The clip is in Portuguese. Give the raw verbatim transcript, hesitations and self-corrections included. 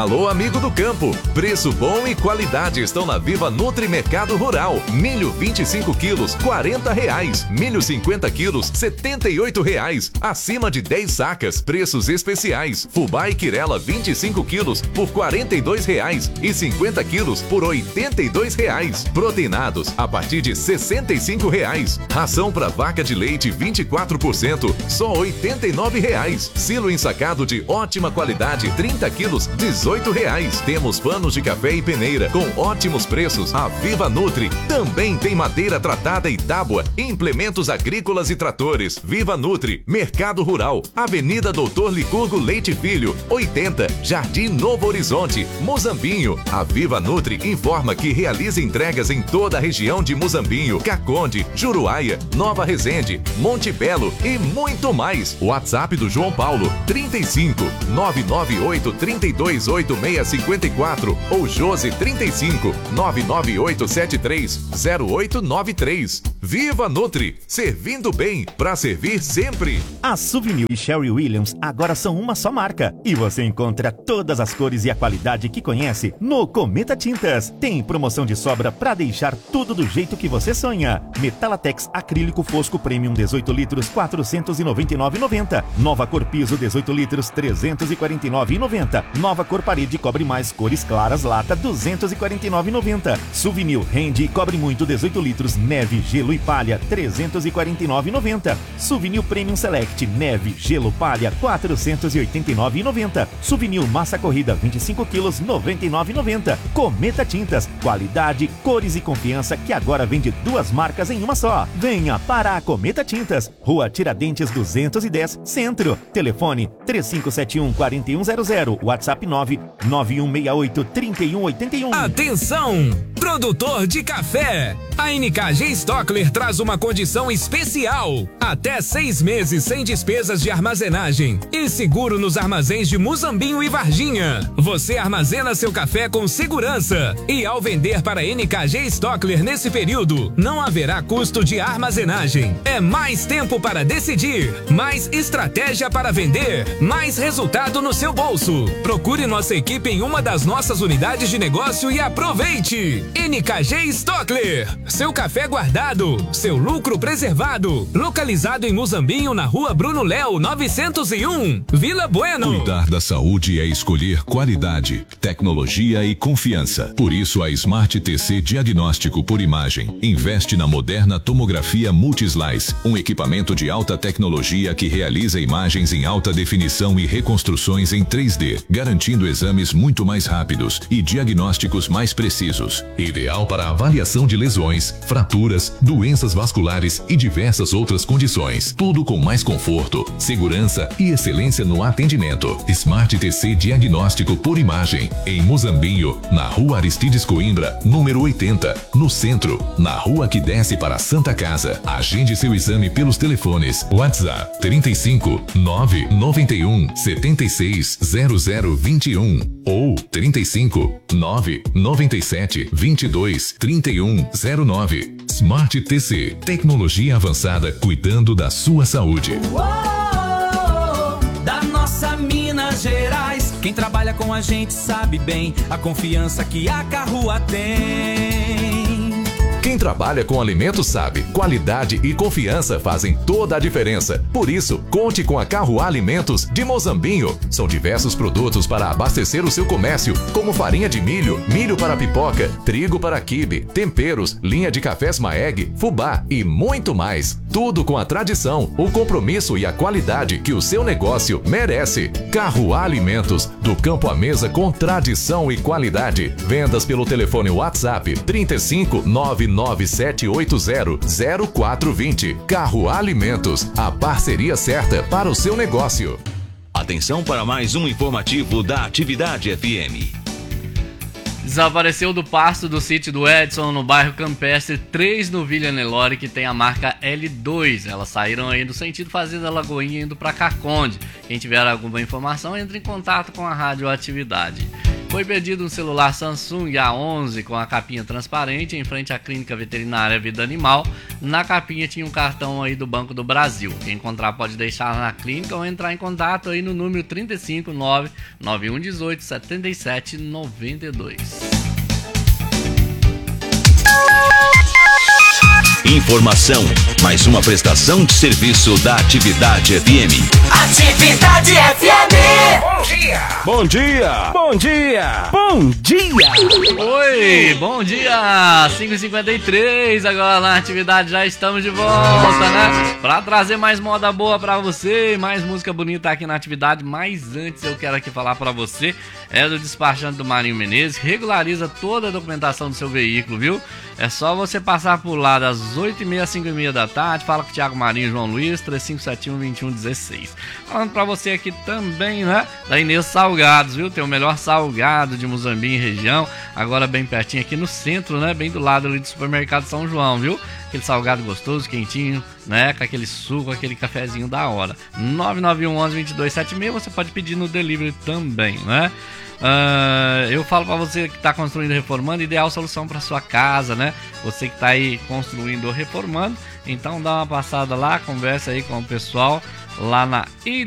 Alô, amigo do campo. Preço bom e qualidade estão na Viva Nutri Mercado Rural. Milho vinte e cinco quilos, quarenta reais. Milho cinquenta quilos, setenta e oito reais. Acima de dez sacas, preços especiais. Fubá e Quirela vinte e cinco quilos por quarenta e dois reais e cinquenta quilos por oitenta e dois reais. Proteinados a partir de sessenta e cinco reais. Ração para vaca de leite vinte e quatro por cento, só oitenta e nove reais. Silo ensacado de ótima qualidade trinta quilos, dezoito reais. Temos panos de café e peneira com ótimos preços. A Viva Nutri também tem madeira tratada e tábua, implementos agrícolas e tratores. Viva Nutri, Mercado Rural, Avenida Doutor Licurgo Leite Filho, oitenta, Jardim Novo Horizonte, Muzambinho. A Viva Nutri informa que realiza entregas em toda a região de Muzambinho, Caconde, Juruáia, Nova Resende, Monte Belo e muito mais. WhatsApp do João Paulo, trinta e cinco, nove nove oito, três dois oito seis cinco quatro ou Josi trinta e cinco, nove nove oito sete três zero oito nove três. Viva Nutri, servindo bem pra servir sempre. A Souvenir e Sherwin Williams agora são uma só marca e você encontra todas as cores e a qualidade que conhece no Cometa Tintas. Tem promoção de sobra pra deixar tudo do jeito que você sonha. Metalatex acrílico fosco Premium dezoito litros, quatrocentos e noventa e nove reais e noventa centavos. Nova cor piso dezoito litros, trezentos e quarenta e nove reais e noventa centavos. Nova cor parede cobre mais cores claras lata, duzentos e quarenta e nove reais e noventa centavos. Souvenir rende e cobre muito dezoito litros, neve, gelo e palha, trezentos e quarenta e nove reais e noventa centavos. Souvenir Premium Select, neve, gelo, palha, quatrocentos e oitenta e nove reais e noventa centavos. Souvenir massa corrida vinte e cinco quilos, noventa e nove reais e noventa centavos. Cometa Tintas, qualidade, cores e confiança que agora vende duas marcas em uma só. Venha para a Cometa Tintas, Rua Tiradentes duzentos e dez, Centro. Telefone três cinco sete um, quatro um zero zero, WhatsApp nove nove um seis oito, três um oito um. Atenção, produtor de café! A N K G Stockler traz uma condição especial. Até seis meses sem despesas de armazenagem e seguro nos armazéns de Muzambinho e Varginha. Você armazena seu café com segurança e ao vender para a N K G Stockler nesse período, não haverá custo de armazenagem. É mais tempo para decidir, mais estratégia para vender, mais resultado no seu bolso. Procure nossa equipe em uma das nossas unidades de negócio e aproveite. N K G Stockler. Seu café guardado, seu lucro preservado. Localizado em Muzambinho, na Rua Bruno Léo, novecentos e um, Vila Bueno. Cuidar da saúde é escolher qualidade, tecnologia e confiança. Por isso, a Smart T C Diagnóstico por Imagem investe na moderna tomografia Multislice, um equipamento de alta tecnologia que realiza imagens em alta definição e reconstruções em três D, garantindo exames muito mais rápidos e diagnósticos mais precisos. Ideal para avaliação de lesões, fraturas, doenças vasculares e diversas outras condições. Tudo com mais conforto, segurança e excelência no atendimento. Smart T C Diagnóstico por Imagem, em Muzambinho, na Rua Aristides Coimbra, número oitenta, no centro, na rua que desce para a Santa Casa. Agende seu exame pelos telefones WhatsApp trinta e cinco, nove nove um, sete seis zero zero dois um ou trinta e cinco, nove nove sete, vinte e dois, trinta e um, zero nove. Smart T C, tecnologia avançada cuidando da sua saúde. Uou, da nossa Minas Gerais, quem trabalha com a gente sabe bem a confiança que a Carrua tem. Quem trabalha com alimentos sabe, qualidade e confiança fazem toda a diferença. Por isso, conte com a Carruá Alimentos de Muzambinho. São diversos produtos para abastecer o seu comércio, como farinha de milho, milho para pipoca, trigo para quibe, temperos, linha de cafés Maeg, fubá e muito mais. Tudo com a tradição, o compromisso e a qualidade que o seu negócio merece. Carruá Alimentos, do campo à mesa com tradição e qualidade. Vendas pelo telefone WhatsApp trinta e cinco, nove nove sete oito zero, zero quatro dois zero. Carruá Alimentos, a parceria certa para o seu negócio. Atenção para mais um informativo da Atividade F M. Desapareceu do pasto do sítio do Edson, no bairro Campestre, três novilhas Nelore que tem a marca L dois. Elas saíram aí no sentido Fazenda Lagoinha indo para Caconde. Quem tiver alguma informação, entre em contato com a Rádio Atividade. Foi pedido um celular Samsung A onze com a capinha transparente em frente à Clínica Veterinária Vida Animal. Na capinha tinha um cartão aí do Banco do Brasil. Quem encontrar pode deixar na clínica ou entrar em contato aí no número trinta e cinco, nove nove um um oito, sete sete nove dois. Informação, mais uma prestação de serviço da Atividade F M. Atividade F M. Bom dia. Bom dia. Bom dia. Bom dia. Oi, bom dia. cinco e cinquenta e três agora na Atividade, já estamos de volta, né? Pra trazer mais moda boa pra você, mais música bonita aqui na Atividade. Mas antes eu quero aqui falar pra você, é do despachante do Marinho Menezes, regulariza toda a documentação do seu veículo, viu? É só você passar por lá das oito e meia às cinco e meia da tarde, fala com o Thiago Marinho e João Luiz, três cinco sete um, dois um um seis. Falando pra você aqui também, né, da Inês Salgados, viu? Tem o melhor salgado de Muzambique e região, agora bem pertinho aqui no centro, né, bem do lado ali do supermercado São João, viu? Aquele salgado gostoso, quentinho, né, com aquele suco, aquele cafezinho da hora. nove nove um, onze, dois dois sete seis, você pode pedir no delivery também, né? Uh, eu falo para você que está construindo e reformando, ideal solução para sua casa, né? Você que está aí construindo ou reformando, então dá uma passada lá, conversa aí com o pessoal lá na